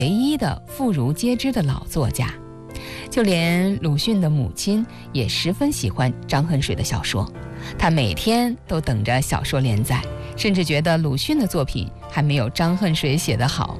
唯一的妇孺皆知的老作家。就连鲁迅的母亲也十分喜欢张恨水的小说，他每天都等着小说连载，甚至觉得鲁迅的作品还没有张恨水写得好。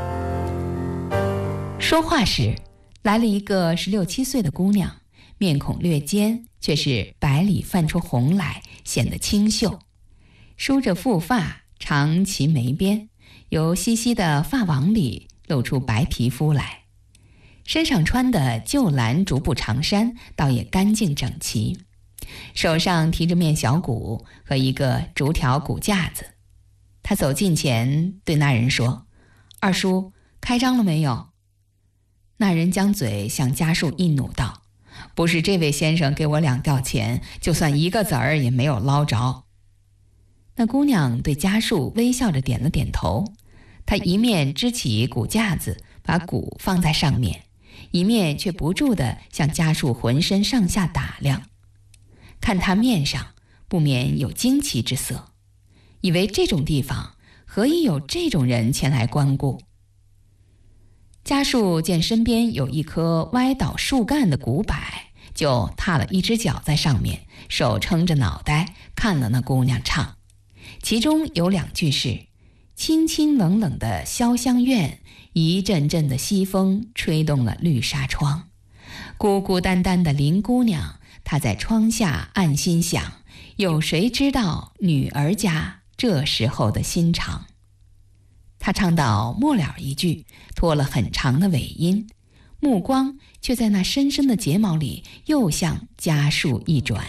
说话时，来了一个16、17岁的姑娘，面孔略尖，却是白里泛出红来，显得清秀。梳着复发，长齐眉边，由稀稀的发网里露出白皮肤来。身上穿的旧蓝竹布长衫倒也干净整齐，手上提着面小鼓和一个竹条鼓架子。他走近前对那人说：“二叔，开张了没有？”那人将嘴向家属一努道：“不是这位先生给我2吊钱，就算1个子儿也没有捞着。”那姑娘对家属微笑着点了点头，她一面支起鼓架子，把鼓放在上面，一面却不住地向家属浑身上下打量，看他面上不免有惊奇之色，以为这种地方何以有这种人前来光顾。家属见身边有一棵歪倒树干的古柏，就踏了一只脚在上面，手撑着脑袋看了那姑娘唱，其中有2句是：“清清冷冷的潇湘院，一阵阵的西风吹动了绿纱窗。孤孤单单的林姑娘，她在窗下暗心想，有谁知道女儿家这时候的心肠。”他唱到末了一句，拖了很长的尾音，目光却在那深深的睫毛里又向家树一转。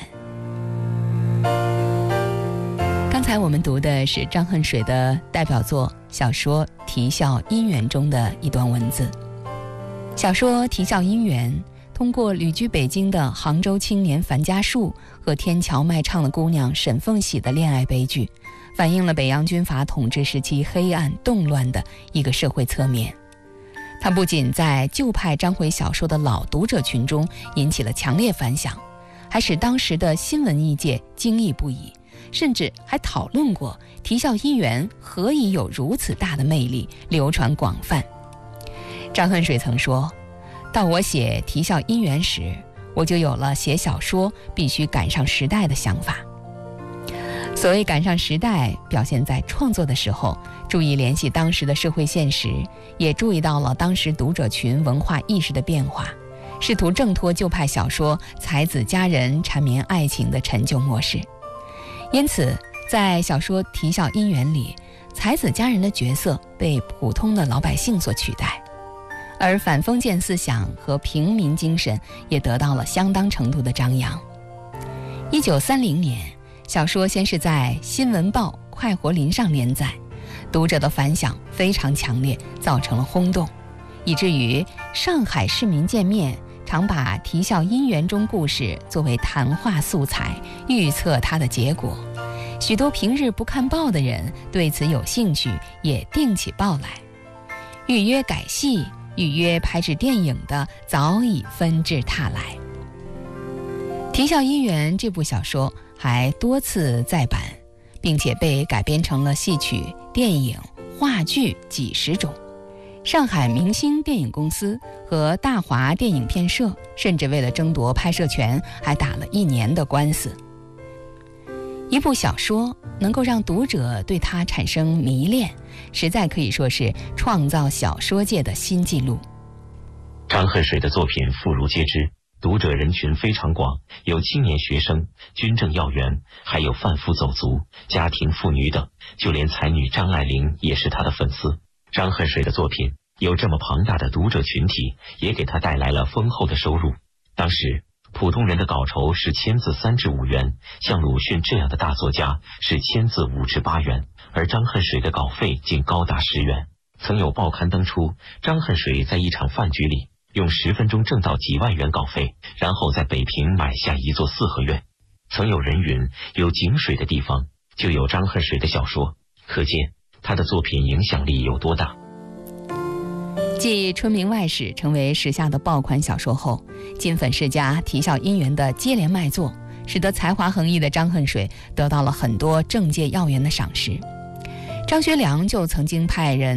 刚才我们读的是张恨水的代表作小说《啼笑姻缘》中的一段文字。小说《啼笑姻缘》通过旅居北京的杭州青年樊家树和天桥卖唱的姑娘沈凤喜的恋爱悲剧，反映了北洋军阀统治时期黑暗动乱的一个社会侧面。它不仅在旧派章回小说的老读者群中引起了强烈反响，还使当时的新文艺界惊异不已，甚至还讨论过啼笑姻缘何以有如此大的魅力，流传广泛。张恨水曾说：“到我写啼笑姻缘时，我就有了写小说必须赶上时代的想法。”所谓赶上时代，表现在创作的时候注意联系当时的社会现实，也注意到了当时读者群文化意识的变化，试图挣脱旧派小说才子佳人缠绵爱情的陈旧模式。因此在小说《啼笑姻缘》里，才子佳人的角色被普通的老百姓所取代，而反封建思想和平民精神也得到了相当程度的张扬。1930年，小说先是在《新闻报》《快活林》上连载，读者的反响非常强烈，造成了轰动，以至于上海市民见面常把《啼笑姻缘》中故事作为谈话素材，预测它的结果。许多平日不看报的人对此有兴趣，也订起报来。预约改戏、预约拍制电影的早已纷至沓来。《啼笑姻缘》这部小说还多次再版，并且被改编成了戏曲、电影、话剧几十种。上海明星电影公司和大华电影片社甚至为了争夺拍摄权，还打了1年的官司。一部小说能够让读者对它产生迷恋，实在可以说是创造小说界的新纪录。 张恨水的作品妇孺皆知，读者人群非常广，有青年学生、军政要员，还有贩夫走卒、家庭妇女等，就连才女张爱玲也是他的粉丝。张恨水的作品有这么庞大的读者群体，也给他带来了丰厚的收入。当时普通人的稿酬是签字3至5元，像鲁迅这样的大作家是签字5至8元，而张恨水的稿费竟高达10元。曾有报刊登出张恨水在一场饭局里用10分钟挣到几万元稿费，然后在北平买下一座4合院。曾有人云，有井水的地方就有张恨水的小说，可见他的作品影响力有多大。 继《春明外史》成为时下的爆款小说后，金粉世家《啼笑姻缘》的接连卖座，使得才华横溢的张恨水得到了很多政界要员的赏识。张学良就曾经派人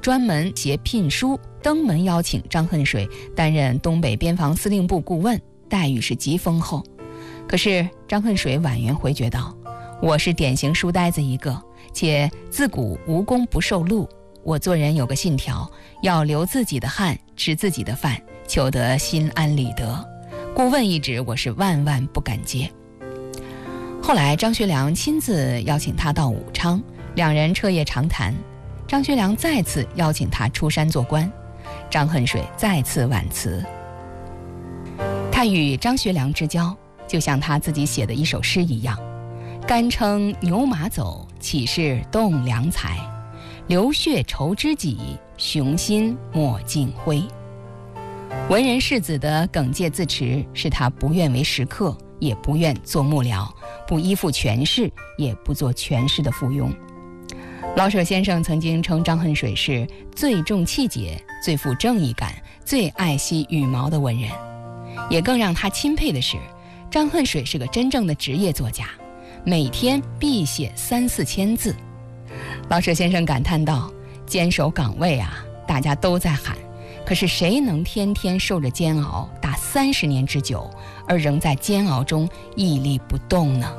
专门携聘书登门邀请张恨水担任东北边防司令部顾问，待遇是极丰厚。可是张恨水婉言回绝道：我是典型书呆子一个，且自古无功不受禄，我做人有个信条，要流自己的汗，吃自己的饭，求得心安理得。顾问一职我是万万不敢接。后来张学良亲自邀请他到武昌，两人彻夜长谈。张学良再次邀请他出山做官，张恨水再次婉辞。他与张学良之交，就像他自己写的一首诗一样：甘称牛马走，岂是栋梁才？流血酬知己，雄心莫尽灰。文人世子的耿介自持，是他不愿为食客，也不愿做幕僚，不依附权势，也不做权势的附庸。老舍先生曾经称张恨水是最重气节、最富正义感、最爱惜羽毛的文人。也更让他钦佩的是，张恨水是个真正的职业作家，每天必写3、4千字。老舍先生感叹道：坚守岗位啊，大家都在喊，可是谁能天天受着煎熬达30年之久，而仍在煎熬中屹立不动呢？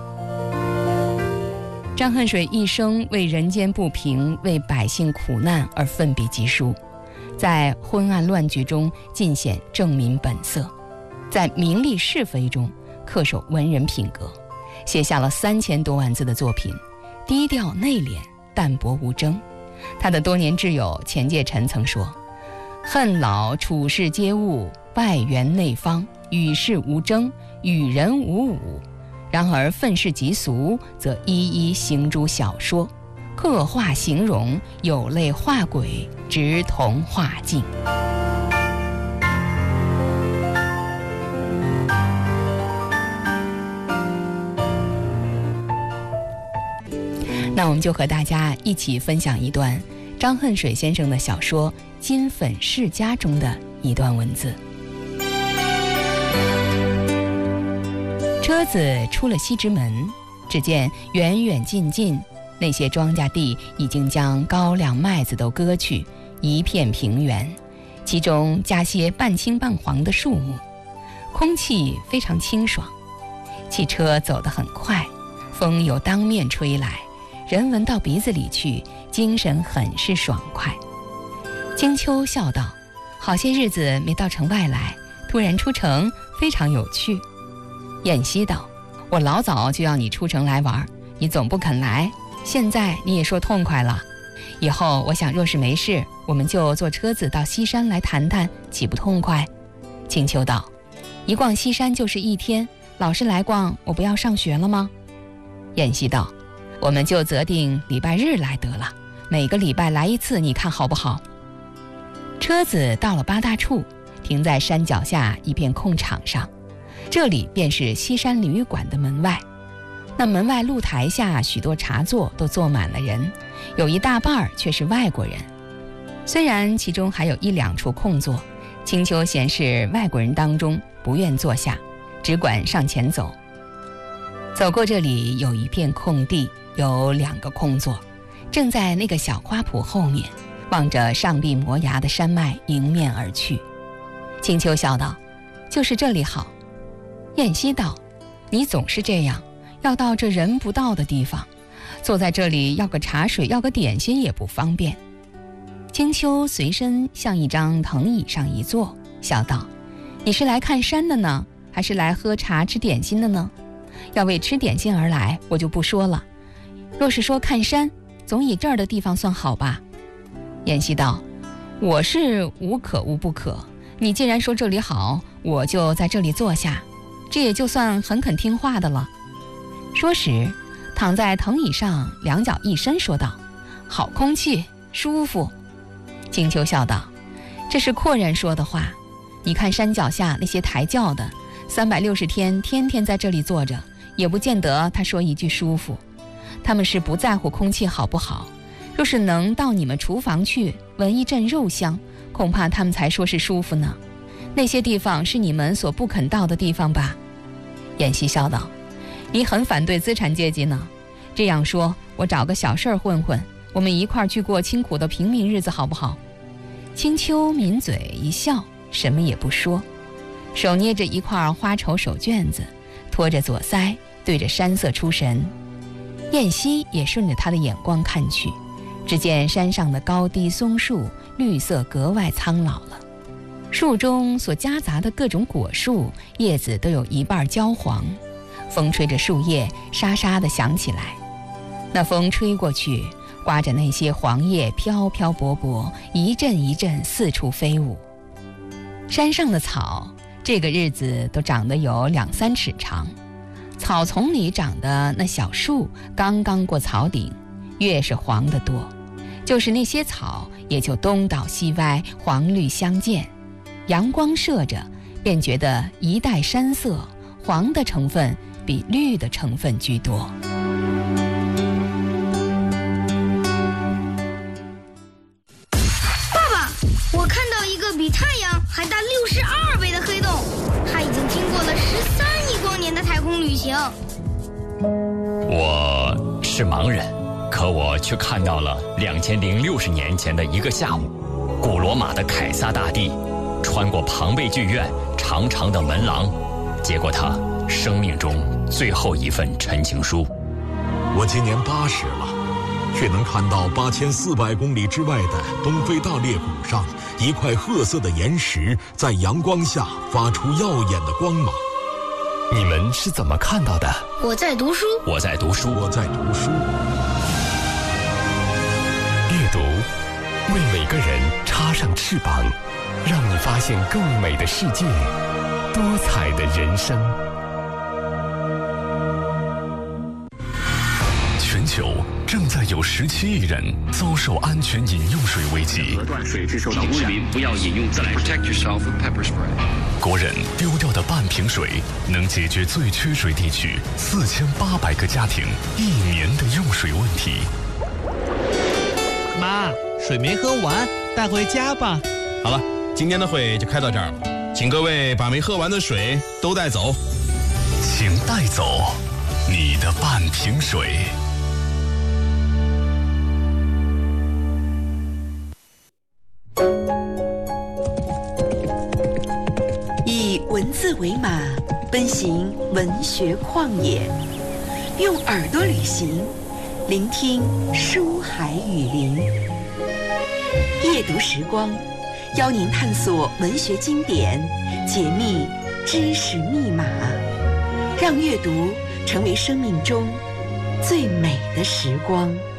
张恨水一生为人间不平、为百姓苦难而奋笔疾书，在昏暗乱局中尽显正民本色，在名利是非中恪守文人品格，写下了3000多万字的作品，低调内敛，淡泊无争。他的多年挚友钱介臣曾说：恨老处世皆物，外圆内方，与世无争，与人无侮。然而愤世嫉俗，则一一行诸小说，刻画形容，有类画鬼，直同画境。那我们就和大家一起分享一段张恨水先生的小说《金粉世家》中的一段文字。车子出了西直门，只见远远近近那些庄稼地已经将高粱麦子都割去，一片平原，其中加些半青半黄的树木，空气非常清爽。汽车走得很快，风又当面吹来，人闻到鼻子里去，精神很是爽快。金秋笑道：好些日子没到城外来，突然出城，非常有趣。燕西道：我老早就要你出城来玩，你总不肯来，现在你也说痛快了。以后我想若是没事，我们就坐车子到西山来谈谈，岂不痛快？青秋道：一逛西山就是1天，老是来逛，我不要上学了吗？燕西道：我们就择定礼拜日来得了，每个礼拜来1次，你看好不好？车子到了8大处，停在山脚下一片空场上，这里便是西山旅馆的门外。那门外露台下许多茶座都坐满了人，有一大半却是外国人。虽然其中还有1、2处空座，青秋嫌是外国人当中不愿坐下，只管上前走。走过这里有一片空地，有2个空座，正在那个小花圃后面，望着上壁磨崖的山脉迎面而去。青秋笑道：就是这里好。燕西道：你总是这样，要到这人不到的地方，坐在这里要个茶水，要个点心也不方便。青秋随身向一张藤椅上一坐，笑道：你是来看山的呢，还是来喝茶吃点心的呢？要为吃点心而来，我就不说了。若是说看山，总以这儿的地方算好吧？燕西道：我是无可无不可，你既然说这里好，我就在这里坐下，这也就算很肯听话的了。说时，躺在藤椅上2脚一伸，说道：好空气，舒服。青秋笑道：这是阔人说的话，你看山脚下那些抬轿的，360天天天在这里坐着，也不见得他说一句舒服。他们是不在乎空气好不好，若是能到你们厨房去闻一阵肉香，恐怕他们才说是舒服呢。那些地方是你们所不肯到的地方吧？燕西笑道：你很反对资产阶级呢？这样说，我找个小事儿混混， 我们一块儿去过清苦的平民日子好不好？青丘抿嘴一笑，什么也不说，手捏着一块花绸手绢子，托着左腮，对着山色出神。燕西也顺着他的眼光看去，只见山上的高低松树绿色格外苍老了，树中所夹杂的各种果树叶子都有一半焦黄，风吹着树叶沙沙地响起来。那风吹过去，刮着那些黄叶飘飘泊泊，一阵一阵四处飞舞。山上的草这个日子都长得有2-3尺长，草丛里长的那小树刚刚过草顶，越是黄得多，就是那些草也就东倒西歪，黄绿相间，阳光射着便觉得一带山色，黄的成分比绿的成分居多。 爸爸，我看到一个比太阳还大62倍的黑洞，它已经经过了13亿光年的太空旅行。 我是盲人，可我却看到了2060年前的一个下午，古罗马的凯撒大帝穿过庞贝剧院长长的门廊，接过他生命中最后一份陈情书。 我今年80了，却能看到8400公里之外的东非大裂谷上一块褐色的岩石在阳光下发出耀眼的光芒。 你们是怎么看到的？ 我在读书， 我在读书， 我在读书。 阅读为每个人插上翅膀，让你发现更美的世界，多彩的人生。全球正在有17亿人遭受安全饮用水危机。 断水质受到污染，不要饮用自来水。 国人丢掉的半瓶水，能解决最缺水地区4800个家庭1年的用水问题。 妈，水没喝完，带回家吧。 好了，今天的会就开到这儿了，请各位把没喝完的水都带走。 请带走你的半瓶水。 以文字为马，奔行文学旷野，用耳朵旅行，聆听书海雨林。夜读时光，邀您探索文学经典，解密知识密码，让阅读成为生命中最美的时光。